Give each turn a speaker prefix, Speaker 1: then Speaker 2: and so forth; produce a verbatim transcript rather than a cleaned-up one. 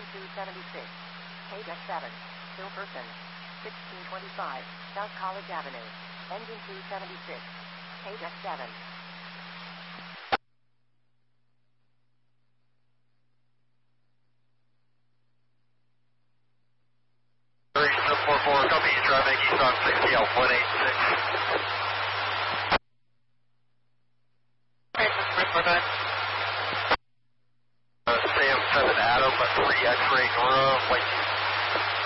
Speaker 1: two seventy-six. Page seven. Silverton. sixteen twenty-five. South College Avenue. Engine two seventy-six. Page seven.
Speaker 2: seven four four, copy, traffic east on sixty L one eight six. Okay, Smith, my bad. Uh, Sam seven Adam, three X-ray Nora, white